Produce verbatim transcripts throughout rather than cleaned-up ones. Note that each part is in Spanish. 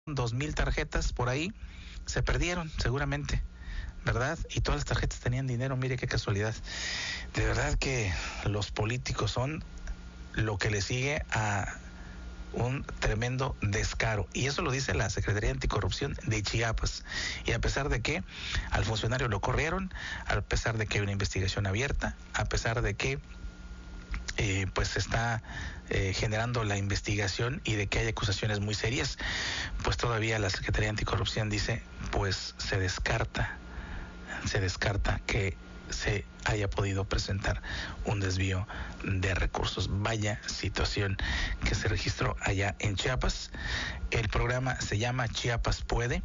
dos mil tarjetas por ahí, se perdieron seguramente, ¿verdad? Y todas las tarjetas tenían dinero, mire qué casualidad. De verdad que los políticos son lo que le sigue a un tremendo descaro, y eso lo dice la Secretaría Anticorrupción de Chiapas. Y a pesar de que al funcionario lo corrieron, a pesar de que hay una investigación abierta, a pesar de que eh, pues se está eh, generando la investigación y de que hay acusaciones muy serias, pues todavía la Secretaría Anticorrupción dice, pues se descarta, se descarta que se haya podido presentar un desvío de recursos. Vaya situación que se registró allá en Chiapas. El programa se llama Chiapas Puede.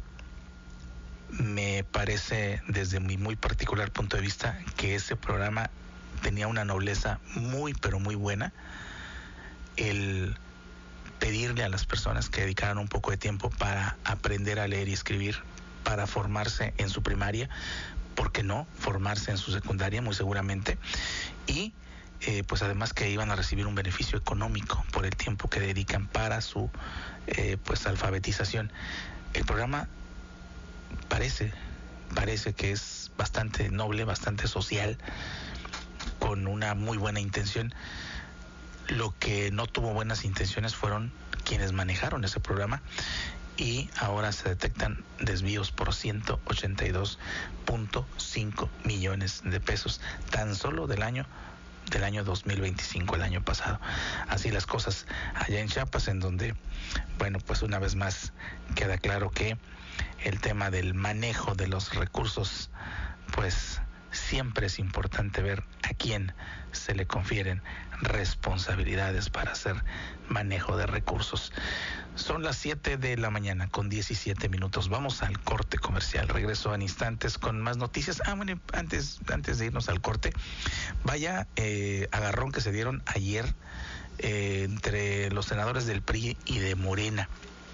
Me parece, desde mi muy particular punto de vista, que ese programa tenía una nobleza muy, pero muy buena. El pedirle a las personas que dedicaran un poco de tiempo para aprender a leer y escribir, para formarse en su primaria, ¿por qué no formarse en su secundaria? Muy seguramente. Y eh, pues además que iban a recibir un beneficio económico por el tiempo que dedican para su eh, pues alfabetización. El programa parece, parece que es bastante noble, bastante social, con una muy buena intención. Lo que no tuvo buenas intenciones fueron quienes manejaron ese programa, y ahora se detectan desvíos por ciento ochenta y dos punto cinco millones de pesos, tan solo del año del año dos mil veinticinco, el año pasado. Así las cosas allá en Chiapas, en donde, bueno, pues una vez más queda claro que el tema del manejo de los recursos, pues siempre es importante ver a quién se le confieren responsabilidades para hacer manejo de recursos. Son las siete de la mañana con diecisiete minutos. Vamos al corte comercial. Regreso en instantes con más noticias. Ah, bueno, antes, antes de irnos al corte, vaya eh, agarrón que se dieron ayer eh, entre los senadores del P R I y de Morena,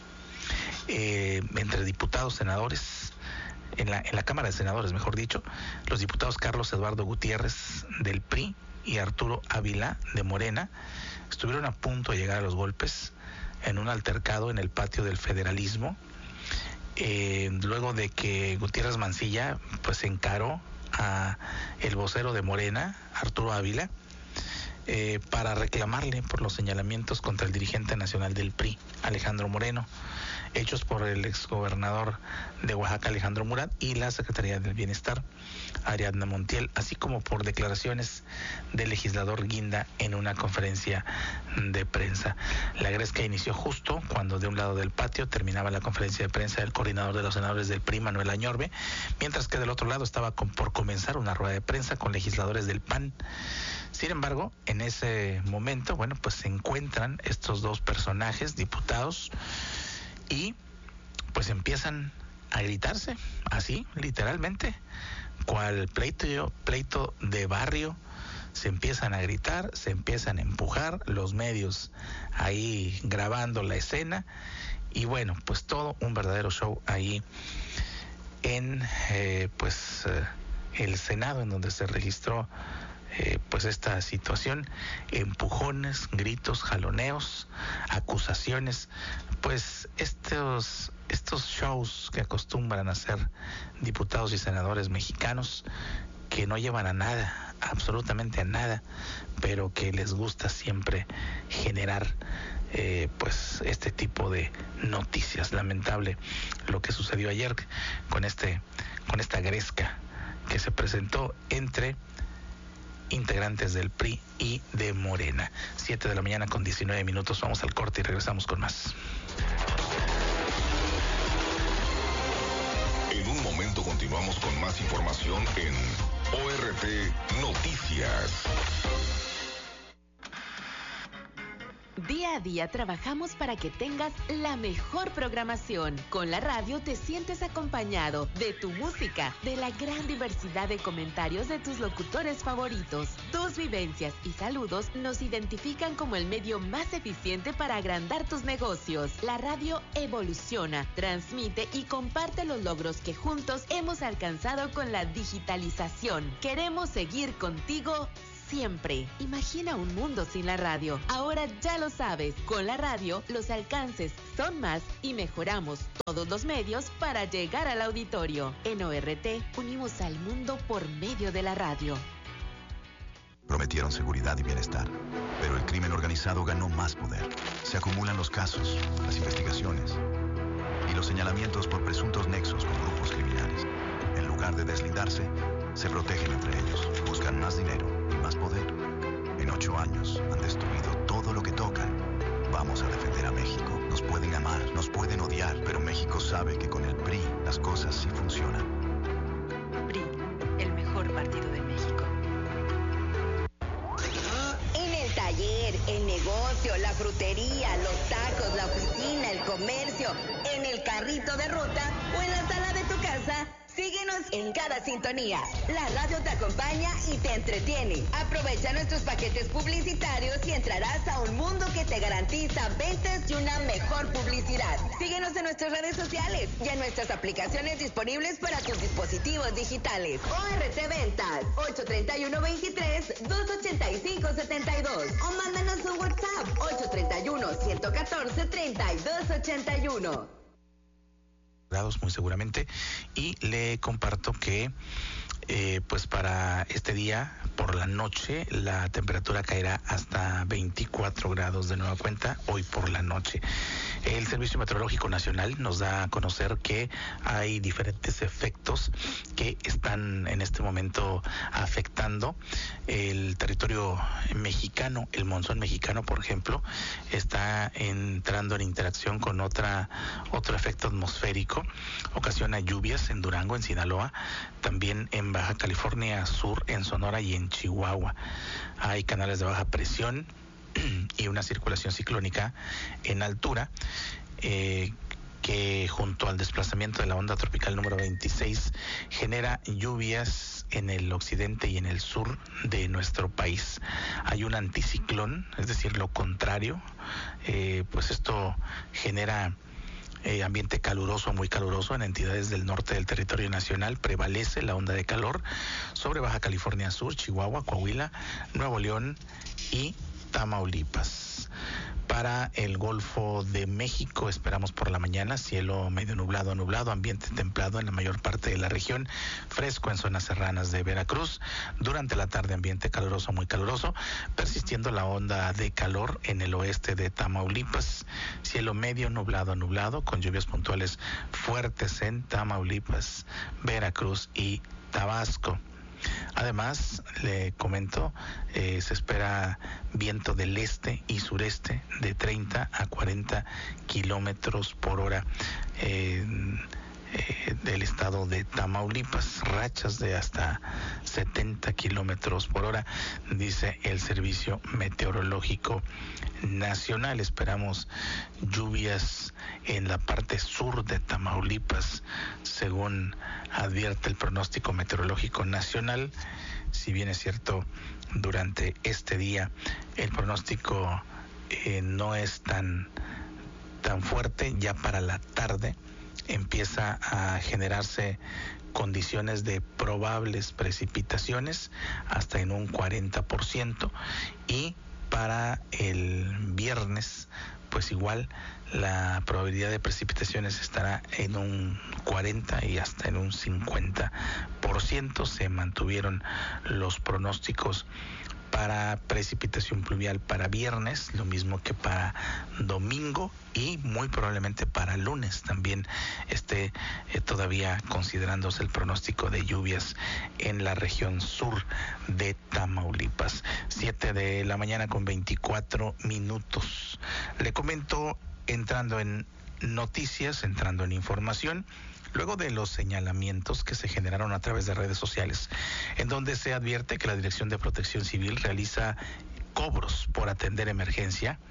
eh, entre diputados, senadores. En la, en la Cámara de Senadores, mejor dicho, los diputados Carlos Eduardo Gutiérrez del P R I y Arturo Ávila de Morena estuvieron a punto de llegar a los golpes en un altercado en el patio del Federalismo, eh, luego de que Gutiérrez Mancilla pues encaró a el vocero de Morena, Arturo Ávila, eh, para reclamarle por los señalamientos contra el dirigente nacional del P R I, Alejandro Moreno, hechos por el exgobernador de Oaxaca, Alejandro Murat, y la Secretaría del Bienestar, Ariadna Montiel, así como por declaraciones del legislador Guinda en una conferencia de prensa. La gresca inició justo cuando de un lado del patio terminaba la conferencia de prensa del coordinador de los senadores del P R I, Manuel Añorbe, mientras que del otro lado estaba con, por comenzar una rueda de prensa con legisladores del P A N. Sin embargo, en ese momento, bueno, pues se encuentran estos dos personajes, diputados, y pues empiezan a gritarse, así, literalmente, cual pleito, pleito de barrio. Se empiezan a gritar, se empiezan a empujar, los medios ahí grabando la escena, y bueno, pues todo un verdadero show ahí en eh, pues eh, el Senado, en donde se registró Eh, pues esta situación, empujones, gritos, jaloneos, acusaciones, pues estos, estos shows que acostumbran a hacer diputados y senadores mexicanos, que no llevan a nada, absolutamente a nada, pero que les gusta siempre generar eh, pues este tipo de noticias. Lamentable lo que sucedió ayer con este, con esta gresca que se presentó entre integrantes del P R I y de Morena. siete de la mañana con diecinueve minutos. Vamos al corte y regresamos con más. En un momento continuamos con más información en O R T Noticias. Día a día trabajamos para que tengas la mejor programación. Con la radio te sientes acompañado de tu música, de la gran diversidad de comentarios de tus locutores favoritos. Tus vivencias y saludos nos identifican como el medio más eficiente para agrandar tus negocios. La radio evoluciona, transmite y comparte los logros que juntos hemos alcanzado con la digitalización. Queremos seguir contigo siempre. Imagina un mundo sin la radio. Ahora ya lo sabes. Con la radio, los alcances son más y mejoramos todos los medios para llegar al auditorio. En O R T, unimos al mundo por medio de la radio. Prometieron seguridad y bienestar, pero el crimen organizado ganó más poder. Se acumulan los casos, las investigaciones y los señalamientos por presuntos nexos con grupos criminales. En lugar de deslindarse, se protegen entre ellos, buscan más dinero y más poder. En ocho años han destruido todo lo que tocan. Vamos a defender a México. Nos pueden amar, nos pueden odiar, pero México sabe que con el P R I las cosas sí funcionan. P R I, el mejor partido de México. En el taller, el negocio, la frutería, los tacos, la oficina, el comercio, en el carrito de ruta o en la sala de tu casa. Síguenos en cada sintonía. La radio te acompaña y te entretiene. Aprovecha nuestros paquetes publicitarios y entrarás a un mundo que te garantiza ventas y una mejor publicidad. Síguenos en nuestras redes sociales y en nuestras aplicaciones disponibles para tus dispositivos digitales. O R T Ventas, ocho tres uno, veintitrés, dos ochenta y cinco setenta y dos. O mándanos un WhatsApp, ocho tres uno, ciento catorce, treinta y dos ochenta y uno. Muy seguramente, y le comparto que eh, pues para este día por la noche la temperatura caerá hasta veinticuatro grados de nueva cuenta hoy por la noche. El Servicio Meteorológico Nacional nos da a conocer que hay diferentes efectos que están en este momento afectando el territorio mexicano. El monzón mexicano, por ejemplo, está entrando en interacción con otra otro efecto atmosférico. Ocasiona lluvias en Durango, en Sinaloa, también en Baja California Sur, en Sonora y en Chihuahua. Hay canales de baja presión y una circulación ciclónica en altura eh, que junto al desplazamiento de la onda tropical número veintiséis genera lluvias en el occidente y en el sur de nuestro país. Hay un anticiclón, es decir, lo contrario, eh, pues esto genera Eh, ambiente caluroso, muy caluroso en entidades del norte del territorio nacional. Prevalece la onda de calor sobre Baja California Sur, Chihuahua, Coahuila, Nuevo León y Tamaulipas. Para el Golfo de México esperamos por la mañana cielo medio nublado, nublado, ambiente templado en la mayor parte de la región, fresco en zonas serranas de Veracruz. Durante la tarde ambiente caluroso, muy caluroso, persistiendo la onda de calor en el oeste de Tamaulipas. Cielo medio nublado, nublado, con lluvias puntuales fuertes en Tamaulipas, Veracruz y Tabasco. Además, le comento, eh, se espera viento del este y sureste de treinta a cuarenta kilómetros por hora eh, eh, del estado de Tamaulipas, rachas de hasta setenta kilómetros por hora, dice el Servicio Meteorológico Nacional. Esperamos lluvias en la parte sur de Tamaulipas, según advierte el pronóstico meteorológico nacional. Si bien es cierto, durante este día el pronóstico eh, no es tan, tan fuerte, ya para la tarde empieza a generarse condiciones de probables precipitaciones hasta en un cuarenta por ciento, y para el viernes pues igual la probabilidad de precipitaciones estará en un cuarenta y hasta en un cincuenta por ciento. Se mantuvieron los pronósticos para precipitación pluvial para viernes, lo mismo que para domingo, y muy probablemente para lunes también esté eh, todavía considerándose el pronóstico de lluvias en la región sur de Tamaulipas. siete de la mañana con veinticuatro minutos. Le comento, entrando en noticias, entrando en información, luego de los señalamientos que se generaron a través de redes sociales, en donde se advierte que la Dirección de Protección Civil realiza cobros por atender emergencia,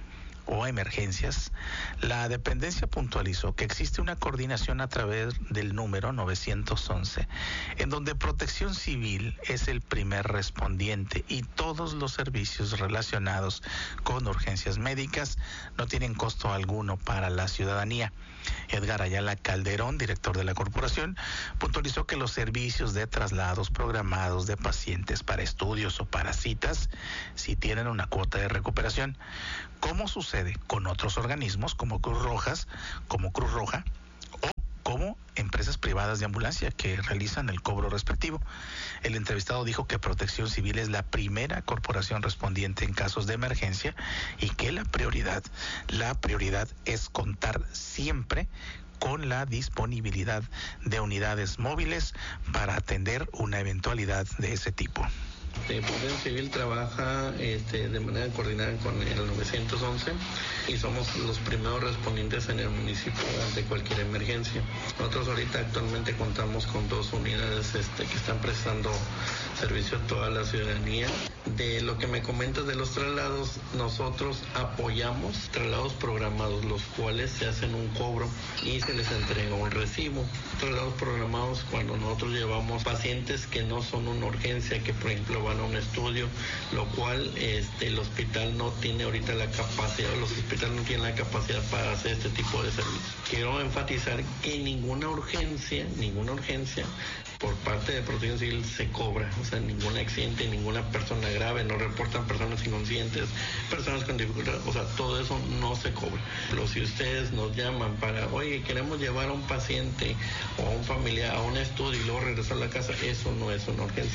o emergencias, la dependencia puntualizó que existe una coordinación a través del número novecientos once, en donde Protección Civil es el primer respondiente y todos los servicios relacionados con urgencias médicas no tienen costo alguno para la ciudadanía. Edgar Ayala Calderón, director de la corporación, puntualizó que los servicios de traslados programados de pacientes para estudios o para citas sí tienen una cuota de recuperación, como sucede con otros organismos como Cruz Rojas, como Cruz Roja o como empresas privadas de ambulancia que realizan el cobro respectivo. El entrevistado dijo que Protección Civil es la primera corporación respondiente en casos de emergencia y que la prioridad, la prioridad es contar siempre con la disponibilidad de unidades móviles para atender una eventualidad de ese tipo. Protección Civil trabaja este, de manera coordinada con el novecientos once y somos los primeros respondientes en el municipio ante cualquier emergencia. Nosotros ahorita actualmente contamos con dos unidades este, que están prestando servicio a toda la ciudadanía. De lo que me comentas de los traslados, nosotros apoyamos traslados programados, los cuales se hacen un cobro y se les entrega un recibo. Traslados programados cuando nosotros llevamos pacientes que no son una urgencia, que por ejemplo van a un estudio, lo cual este, el hospital no tiene ahorita la capacidad, los hospitales no tienen la capacidad para hacer este tipo de servicios. Quiero enfatizar que ninguna urgencia, ninguna urgencia por parte de Protección Civil se cobra, o sea, ningún accidente, ninguna persona grave, no reportan personas inconscientes, personas con dificultad, o sea, todo eso no se cobra. Pero si ustedes nos llaman para, oye, queremos llevar a un paciente o a un familiar a un estudio y luego regresar a la casa, eso no es una urgencia.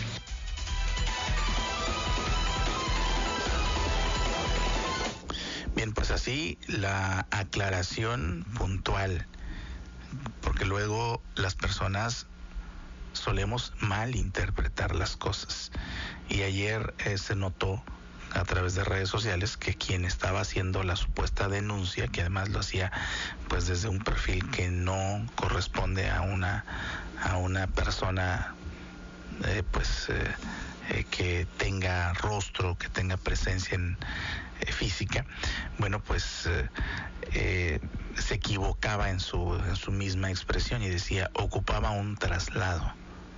Bien, pues así la aclaración puntual, porque luego las personas solemos malinterpretar las cosas. Y ayer eh, se notó a través de redes sociales que quien estaba haciendo la supuesta denuncia, que además lo hacía pues desde un perfil que no corresponde a una a una persona eh, pues eh, eh, que tenga rostro, que tenga presencia en, eh, física, bueno pues eh, eh, se equivocaba en su en su misma expresión y decía ocupaba un traslado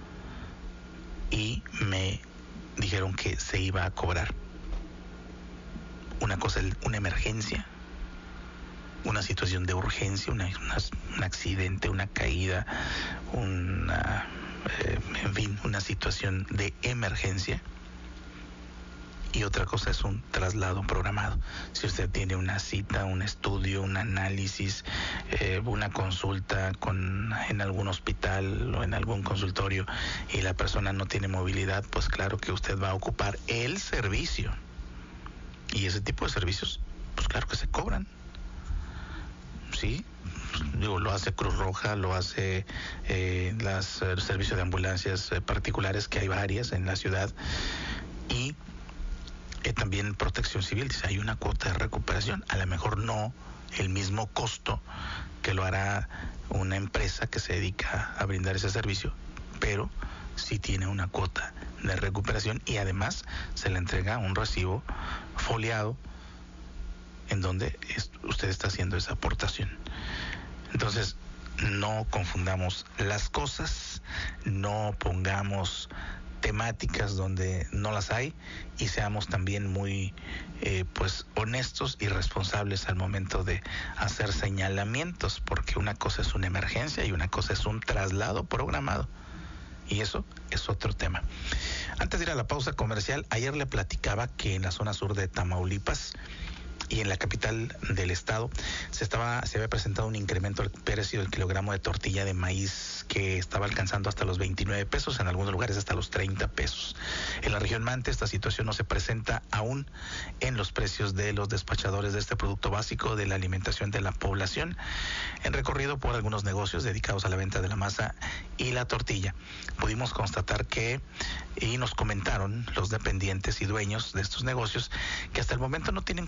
y me dijeron que se iba a cobrar. Una cosa es una emergencia, una situación de urgencia, una, una, un accidente, una caída, una, eh, en fin, una situación de emergencia. Y otra cosa es un traslado programado. Si usted tiene una cita, un estudio, un análisis, eh, una consulta con, en algún hospital o en algún consultorio y la persona no tiene movilidad, pues claro que usted va a ocupar el servicio. Y ese tipo de servicios, pues claro que se cobran. Sí, digo, lo hace Cruz Roja, lo hace eh, las, el servicio de ambulancias eh, particulares, que hay varias en la ciudad, y eh, también Protección Civil dice hay una cuota de recuperación, a lo mejor no el mismo costo que lo hará una empresa que se dedica a brindar ese servicio, pero sí tiene una cuota de recuperación y además se le entrega un recibo foliado en donde usted está haciendo esa aportación. Entonces, no confundamos las cosas, no pongamos temáticas donde no las hay y seamos también muy eh, pues honestos y responsables al momento de hacer señalamientos, porque una cosa es una emergencia y una cosa es un traslado programado. Y eso es otro tema. Antes de ir a la pausa comercial, ayer le platicaba que en la zona sur de Tamaulipas y en la capital del estado se estaba se había presentado un incremento del precio del kilogramo de tortilla de maíz que estaba alcanzando hasta los veintinueve pesos, en algunos lugares hasta los treinta pesos. En la región Mante esta situación no se presenta aún en los precios de los despachadores de este producto básico de la alimentación de la población. En recorrido por algunos negocios dedicados a la venta de la masa y la tortilla, pudimos constatar que, y nos comentaron los dependientes y dueños de estos negocios, que hasta el momento no tienen conocimiento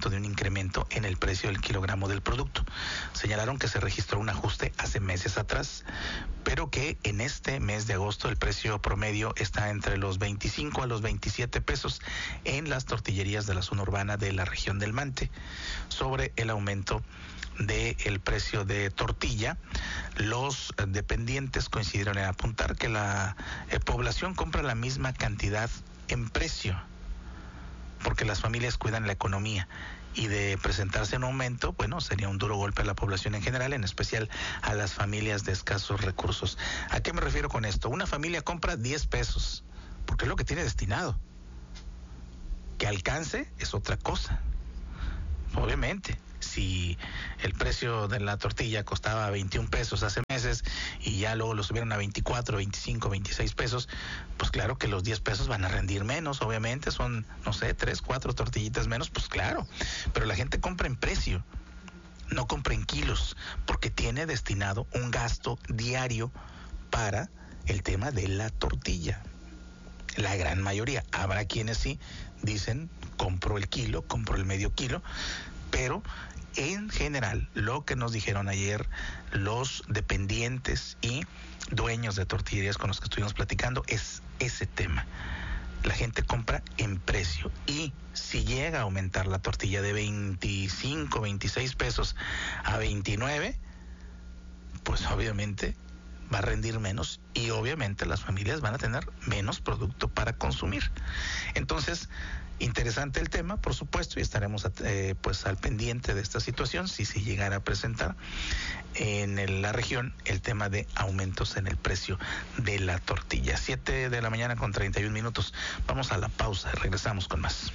aumento de un incremento en el precio del kilogramo del producto. Señalaron que se registró un ajuste hace meses atrás, pero que en este mes de agosto el precio promedio está entre los veinticinco a los veintisiete pesos en las tortillerías de la zona urbana de la región del Mante. Sobre el aumento del precio de tortilla, los dependientes coincidieron en apuntar que la eh, población compra la misma cantidad en precio, porque las familias cuidan la economía, y de presentarse un aumento, bueno, sería un duro golpe a la población en general, en especial a las familias de escasos recursos. ¿A qué me refiero con esto? Una familia compra diez pesos, porque es lo que tiene destinado. Que alcance es otra cosa. Obviamente, si el precio de la tortilla costaba veintiún pesos hace meses y ya luego lo subieron a veinticuatro, veinticinco, veintiséis pesos, pues claro que los diez pesos van a rendir menos, obviamente son, no sé, tres, cuatro tortillitas menos, pues claro, pero la gente compra en precio, no compra en kilos, porque tiene destinado un gasto diario para el tema de la tortilla. La gran mayoría, habrá quienes sí dicen, compro el kilo, compro el medio kilo, pero en general lo que nos dijeron ayer los dependientes y dueños de tortillerías con los que estuvimos platicando es ese tema. La gente compra en precio, y si llega a aumentar la tortilla de veinticinco, veintiséis pesos a veintinueve, pues obviamente va a rendir menos, y obviamente las familias van a tener menos producto para consumir. Entonces, interesante el tema, por supuesto, y estaremos eh, pues al pendiente de esta situación si se llegara a presentar en el, la región el tema de aumentos en el precio de la tortilla. Siete de la mañana con treinta y un minutos. Vamos a la pausa, regresamos con más.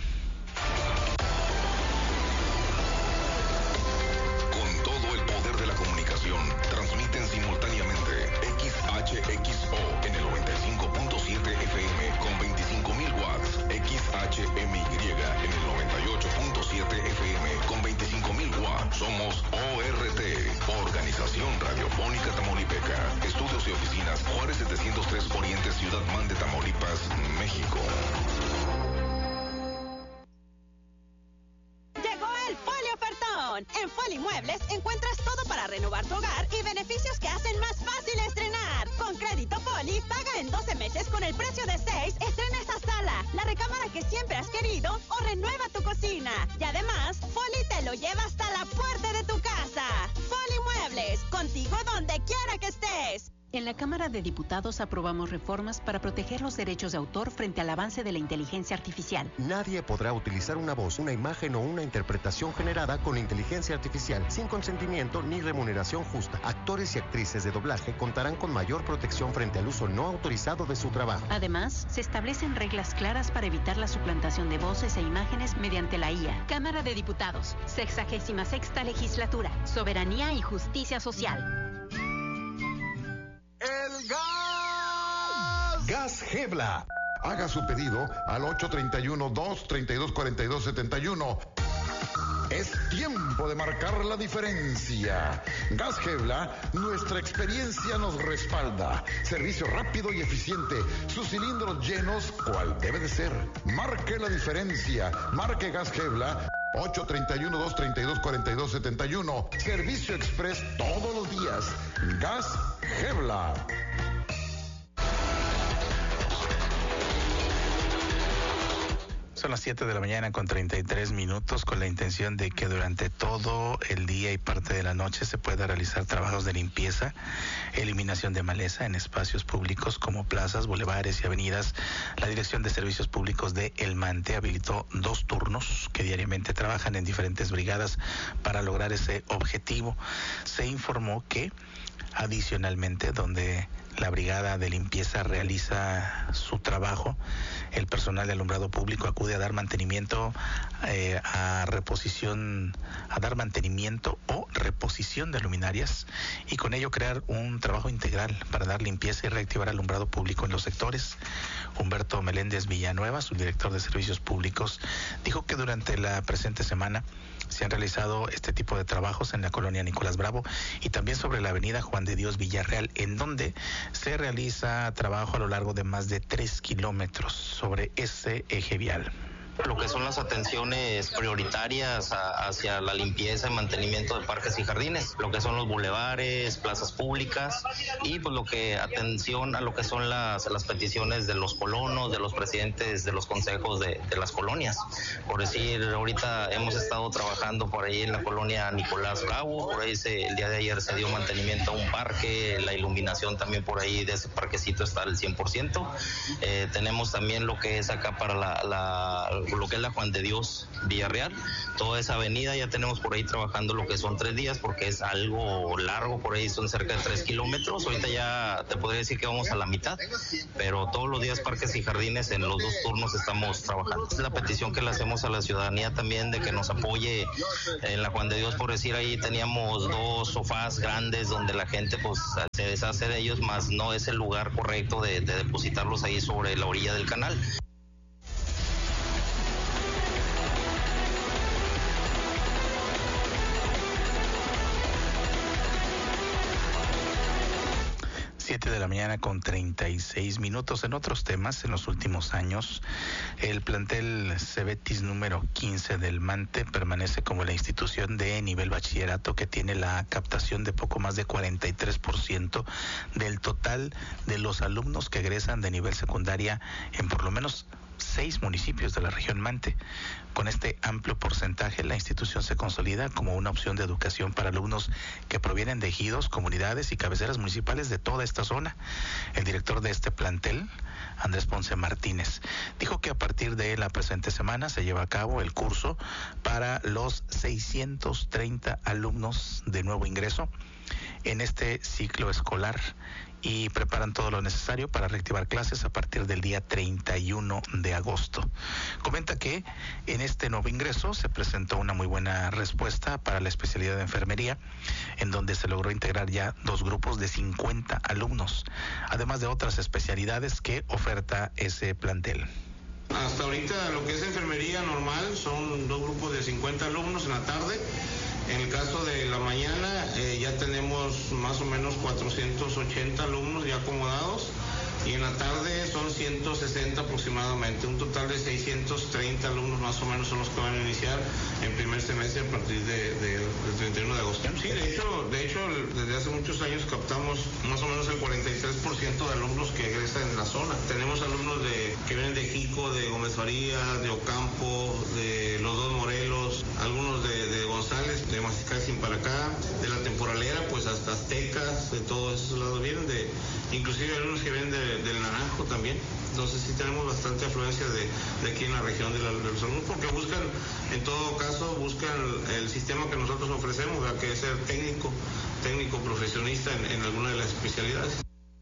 Con todo el poder de la comunicación, transmiten simultáneamente X H X O en el noventa y cinco punto siete F M con veinticinco mil watts, X H M Y en el noventa y ocho punto siete F M con veinticinco mil watts. Somos O R T, Organización Radiofónica Tamaulipeca. Estudios y oficinas Juárez setecientos tres Oriente, Ciudad Mante, Tamaulipas, México. En Foli Muebles encuentras todo para renovar tu hogar y beneficios que hacen más fácil estrenar. Con crédito Foli, paga en doce meses con el precio de seis, estrena esa sala, la recámara que siempre has querido o renueva tu cocina. Y además, Foli te lo lleva hasta la puerta de tu casa. Foli Muebles, contigo donde quiera que estés. En la Cámara de Diputados aprobamos reformas para proteger los derechos de autor frente al avance de la inteligencia artificial. Nadie podrá utilizar una voz, una imagen o una interpretación generada con inteligencia artificial sin consentimiento ni remuneración justa. Actores y actrices de doblaje contarán con mayor protección frente al uso no autorizado de su trabajo. Además, se establecen reglas claras para evitar la suplantación de voces e imágenes mediante la I A. Cámara de Diputados, sexagésima sexta legislatura, soberanía y justicia social. ¡El gas! Gas Gebla. Haga su pedido al ocho tres uno, dos tres dos, cuatro dos siete uno. Es tiempo de marcar la diferencia. Gas Gebla, nuestra experiencia nos respalda. Servicio rápido y eficiente. Sus cilindros llenos, cual debe de ser. Marque la diferencia. Marque Gas Gebla. ocho tres uno, dos tres dos, cuatro dos siete uno. Servicio express todos los días. Gas Gebla. Son las siete de la mañana con treinta y tres minutos, con la intención de que durante todo el día y parte de la noche se pueda realizar trabajos de limpieza, eliminación de maleza en espacios públicos como plazas, bulevares y avenidas. La Dirección de Servicios Públicos de El Mante habilitó dos turnos que diariamente trabajan en diferentes brigadas para lograr ese objetivo. Se informó que adicionalmente, donde la brigada de limpieza realiza su trabajo, el personal de alumbrado público acude a dar mantenimiento, eh, a reposición, a dar mantenimiento o reposición de luminarias, y con ello crear un trabajo integral para dar limpieza y reactivar alumbrado público en los sectores. Humberto Meléndez Villanueva, subdirector de Servicios Públicos, dijo que durante la presente semana se han realizado este tipo de trabajos en la colonia Nicolás Bravo y también sobre la avenida Juan de Dios Villarreal, en donde se realiza trabajo a lo largo de más de tres kilómetros sobre ese eje vial. lo que son las atenciones prioritarias a, hacia la limpieza y mantenimiento de parques y jardines, lo que son los bulevares, plazas públicas y pues lo que atención a lo que son las, las peticiones de los colonos, de los presidentes de los consejos de, de las colonias. Por decir, ahorita hemos estado trabajando por ahí en la colonia Nicolás Bravo, por ahí se, el día de ayer se dio mantenimiento a un parque, la iluminación también por ahí de ese parquecito está al cien por ciento. Eh, tenemos también lo que es acá para la, la, lo que es la Juan de Dios Villarreal, toda esa avenida ya tenemos por ahí trabajando lo que son tres días porque es algo largo, por ahí son cerca de tres kilómetros, ahorita ya te podría decir que vamos a la mitad, pero todos los días parques y jardines en los dos turnos estamos trabajando. Es la petición que le hacemos a la ciudadanía también de que nos apoye en la Juan de Dios, por decir, ahí teníamos dos sofás grandes donde la gente pues se deshace de ellos, más no es el lugar correcto de, de depositarlos ahí sobre la orilla del canal. siete de la mañana con treinta y seis minutos. En otros temas, en los últimos años, el plantel Cebetis número quince del Mante permanece como la institución de nivel bachillerato que tiene la captación de poco más de cuarenta y tres por ciento del total de los alumnos que egresan de nivel secundaria en por lo menos seis municipios de la región Mante. Con este amplio porcentaje, la institución se consolida como una opción de educación para alumnos que provienen de ejidos, comunidades y cabeceras municipales de toda esta zona. El director de este plantel, Andrés Ponce Martínez, dijo que a partir de la presente semana se lleva a cabo el curso para los seiscientos treinta alumnos de nuevo ingreso en este ciclo escolar y preparan todo lo necesario para reactivar clases a partir del día treinta y uno de agosto. Comenta que en este nuevo ingreso se presentó una muy buena respuesta para la especialidad de enfermería, en donde se logró integrar ya dos grupos de cincuenta alumnos, además de otras especialidades que oferta ese plantel. Hasta ahorita lo que es enfermería normal son dos grupos de cincuenta alumnos en la tarde. En el caso de la mañana eh, ya tenemos más o menos cuatrocientos ochenta alumnos ya acomodados y en la tarde son ciento sesenta aproximadamente, un total de seiscientos treinta alumnos más o menos son los que van a iniciar en primer semestre a partir de, de, del treinta y uno de agosto. Sí, de hecho, de hecho, desde hace muchos años captamos más o menos el cuarenta y tres por ciento de alumnos que egresan en la zona. Tenemos alumnos de que vienen de Jico, de Gómez Farías, de Ocampo, de Los Dos Morelos, algunos de, de González, de Mazicalcingo para acá, de la Temporalera, pues hasta Aztecas, de todos esos lados vienen, de inclusive algunos que vienen de del Naranjo también. Entonces sí tenemos bastante afluencia de, de aquí en la región de, la, de los alumnos, porque buscan, en todo caso, buscan el, el sistema que nosotros ofrecemos, ¿verdad? Que es ser técnico, técnico profesionista en, en alguna de las especialidades.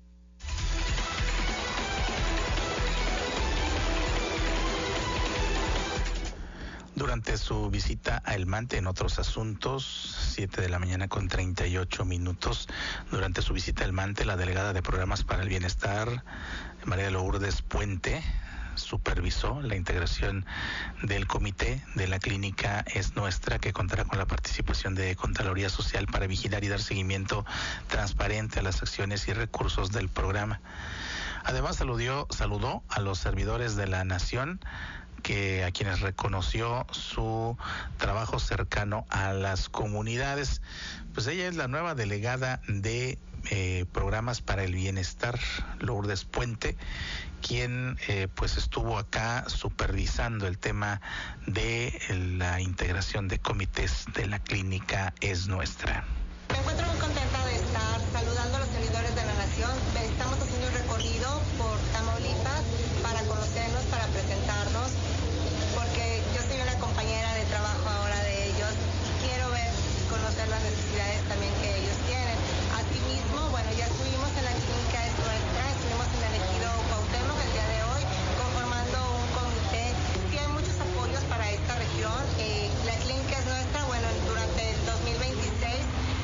Durante su visita a El Mante, en otros asuntos, siete de la mañana con treinta y ocho minutos, durante su visita a El Mante, la delegada de Programas para el Bienestar, María Lourdes Puente, supervisó la integración del comité de la clínica Es Nuestra, que contará con la participación de Contraloría Social para vigilar y dar seguimiento transparente a las acciones y recursos del programa. Además, saludó, saludó a los servidores de la Nación, que a quienes reconoció su trabajo cercano a las comunidades. Pues ella es la nueva delegada de eh, Programas para el Bienestar, Lourdes Puente, quien eh, pues estuvo acá supervisando el tema de la integración de comités de la clínica Es Nuestra. Me encuentro muy contenta de estar saludando a los servidores de la Nación. Estamos haciendo un recorrido por Tamaulipas para conocernos, para presentarnos, porque yo soy una compañera de trabajo ahora de ellos. Quiero ver y conocer las necesidades también que ellos tienen. Asimismo, bueno, ya estuvimos en la clínica Es Nuestra, estuvimos en el ejido Cuauhtémoc el día de hoy, conformando un comité. Sí hay muchos apoyos para esta región. Eh, la clínica Es Nuestra, bueno, durante el dos mil veintiséis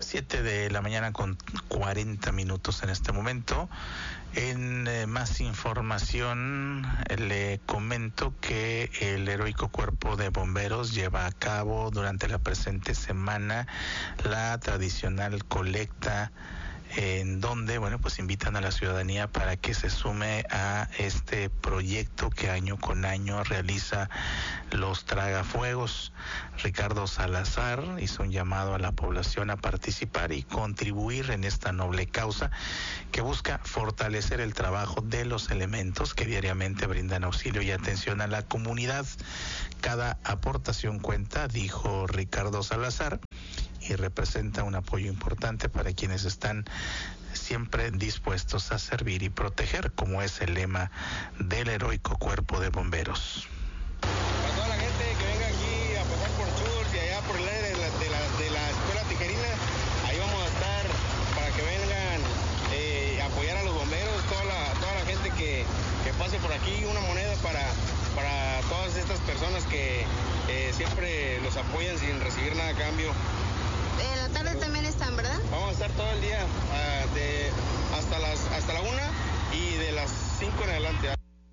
siete de la mañana con cuarenta minutos en este momento. En eh, más información, eh, le comento que el heroico Cuerpo de Bomberos lleva a cabo durante la presente semana la tradicional colecta, en donde, bueno, pues invitan a la ciudadanía para que se sume a este proyecto que año con año realiza los Tragafuegos. Ricardo Salazar hizo un llamado a la población a participar y contribuir en esta noble causa que busca fortalecer el trabajo de los elementos que diariamente brindan auxilio y atención a la comunidad. Cada aportación cuenta, dijo Ricardo Salazar, y representa un apoyo importante para quienes están siempre dispuestos a servir y proteger, como es el lema del heroico Cuerpo de Bomberos. Para toda la gente que venga aquí a pasar por Church y allá por el área de la, de la, de la escuela tijerina, ahí vamos a estar para que vengan eh, a apoyar a los bomberos, toda la, toda la gente que, que pase por aquí, una moneda para, para todas estas personas que eh, siempre los apoyan sin recibir nada a cambio. En la tarde también están, ¿verdad? Vamos a estar todo el día uh, de hasta las hasta la una y de las cinco en adelante.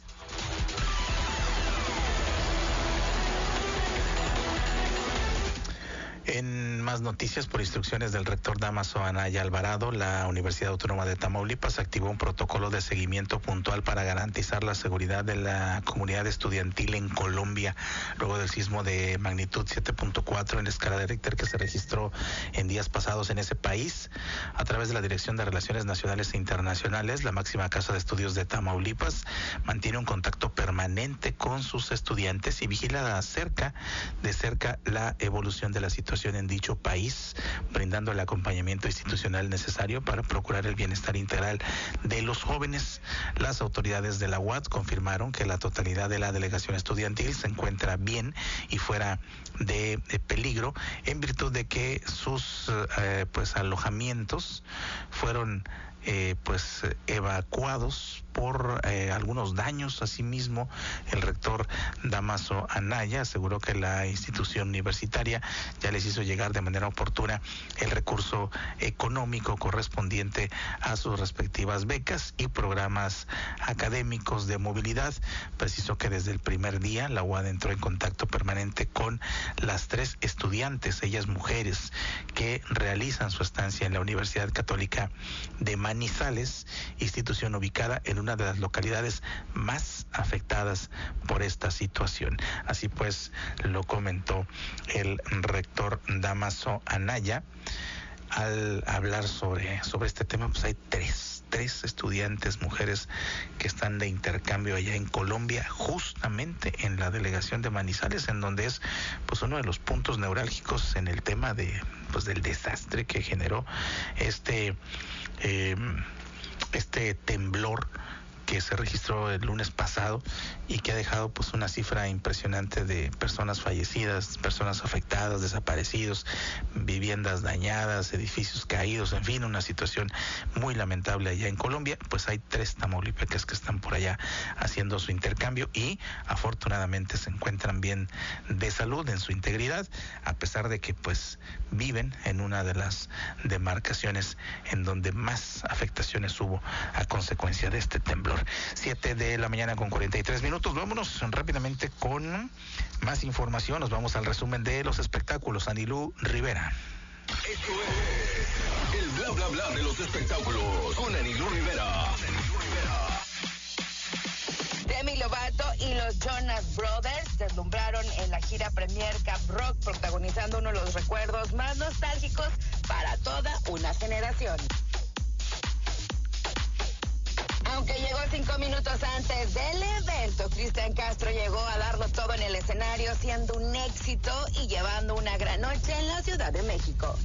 En más noticias, por instrucciones del rector Dámaso Anaya Alvarado, la Universidad Autónoma de Tamaulipas activó un protocolo de seguimiento puntual para garantizar la seguridad de la comunidad estudiantil en Colombia, luego del sismo de magnitud siete punto cuatro en la escala de Richter que se registró en días pasados en ese país. A través de la Dirección de Relaciones Nacionales e Internacionales, la máxima casa de estudios de Tamaulipas mantiene un contacto permanente con sus estudiantes y vigila cerca, de cerca la evolución de la situación en dicho país, brindando el acompañamiento institucional necesario para procurar el bienestar integral de los jóvenes. Las autoridades de la U A D confirmaron que la totalidad de la delegación estudiantil se encuentra bien y fuera de, de peligro, en virtud de que sus eh, pues alojamientos fueron Eh, pues evacuados por eh, algunos daños. Asimismo, el rector Dámaso Anaya aseguró que la institución universitaria ya les hizo llegar de manera oportuna el recurso económico correspondiente a sus respectivas becas y programas académicos de movilidad. Precisó que desde el primer día la U A D entró en contacto permanente con las tres estudiantes, ellas mujeres, que realizan su estancia en la Universidad Católica de Manizales, institución ubicada en una de las localidades más afectadas por esta situación. Así pues, lo comentó el rector Dámaso Anaya. Al hablar sobre, sobre este tema, pues hay tres, tres estudiantes mujeres que están de intercambio allá en Colombia, justamente en la delegación de Manizales, en donde es pues uno de los puntos neurálgicos en el tema de pues del desastre que generó este eh, este temblor que se registró el lunes pasado y que ha dejado pues una cifra impresionante de personas fallecidas, personas afectadas, desaparecidos, viviendas dañadas, edificios caídos, en fin, una situación muy lamentable allá en Colombia. Pues hay tres tamaulipecas que están por allá haciendo su intercambio y afortunadamente se encuentran bien de salud, en su integridad, a pesar de que pues viven en una de las demarcaciones en donde más afectaciones hubo a consecuencia de este temblor. siete de la mañana con cuarenta y tres minutos. Vámonos rápidamente con más información. Nos vamos al resumen de los espectáculos. Anilú Rivera. Esto es el bla bla bla de los espectáculos con Anilú Rivera. Demi Lovato y los Jonas Brothers deslumbraron en la gira Premier Cap Rock, protagonizando uno de los recuerdos más nostálgicos para toda una generación. Aunque llegó cinco minutos antes del evento, Cristian Castro llegó a darlo todo en el escenario, siendo un éxito y llevando una gran noche en la Ciudad de México.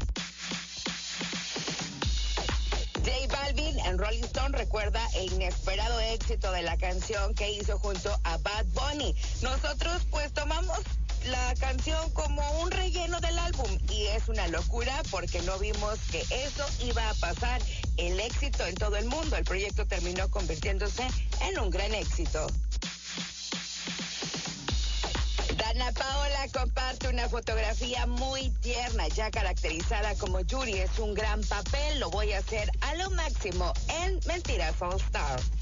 J Balvin en Rolling Stone recuerda el inesperado éxito de la canción que hizo junto a Bad Bunny. Nosotros pues tomamos la canción como un relleno del álbum y es una locura porque no vimos que eso iba a pasar. El éxito en todo el mundo. El proyecto terminó convirtiéndose en un gran éxito. Dana Ana Paola comparte una fotografía muy tierna, ya caracterizada como Yuri. Es un gran papel, lo voy a hacer a lo máximo en Mentiras All Star.